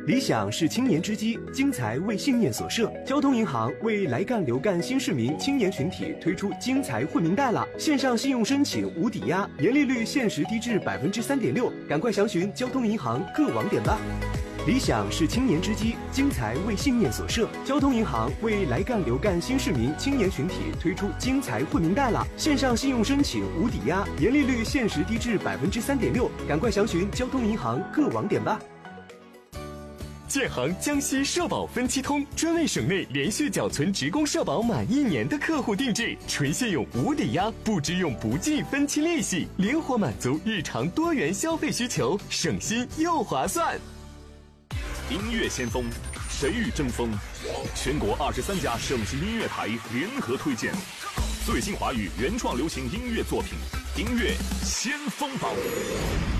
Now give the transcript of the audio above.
理想是青年之基，精才为信念所设。交通银行为来干留干新市民青年群体推出精才惠民贷了，线上信用申请无抵押，年利率限时低至3.6%，赶快详询交通银行各网点吧。理想是青年之基，精才为信念所设。交通银行为来干留干新市民青年群体推出精才惠民贷了，线上信用申请无抵押，年利率限时低至3.6%，赶快详询交通银行各网点吧。 建行江西社保分期通专为省内连续缴存职工社保满1年的客户定制，纯现用无抵押，不支用不计分期利息，灵活满足日常多元消费需求，省心又划算。 音乐先锋，谁与争锋？全国23家省级音乐台联合推荐最新华语原创流行音乐作品，音乐先锋榜。